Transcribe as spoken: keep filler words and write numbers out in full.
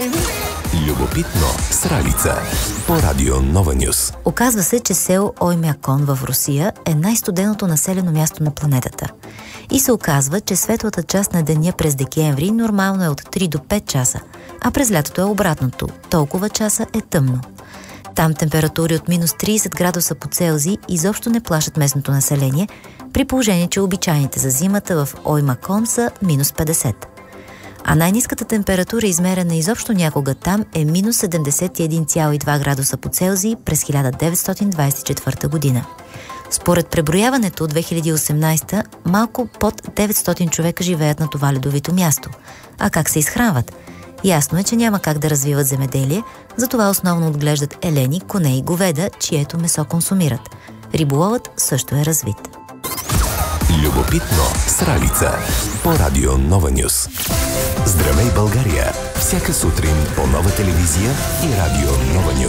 Любопитно с Ралица по радио Нова Нюс. Оказва се, че село Оймякон в Русия е най-студеното населено място на планетата. И се оказва, че светлата част на деня през декември нормално е от три до пет часа, а през лятото е обратното. Толкова часа е тъмно. Там температури от минус трийсет градуса по Целзий изобщо не плашат местното население, при положение, че обичайните за зимата в Оймякон са минус петдесет. А най-ниската температура, измерена изобщо някога там, е минус седемдесет и един цяло и два градуса по Целзий през хиляда деветстотин двадесет и четвърта година. Според преброяването от две хиляди и осемнадесета, малко под деветстотин човека живеят на това ледовито място. А как се изхранват? Ясно е, че няма как да развиват земеделие, затова основно отглеждат елени, коне и говеда, чието месо консумират. Риболовът също е развит. Любопитно с Ралица по радио Нова Нюс. Здравей, България! Всяка сутрин по Нова телевизия и радио Нова Нюс.